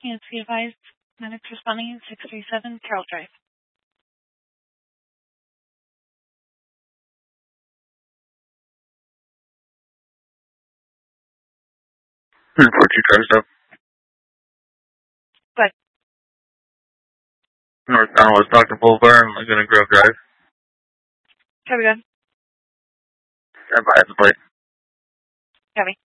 Units be advised, medics responding at 637 Carroll Drive. 42 Drive Stop. Good. North West Stockton Boulevard and Laguna Grove Drive. Copy, good. Stand by at the plate. Copy.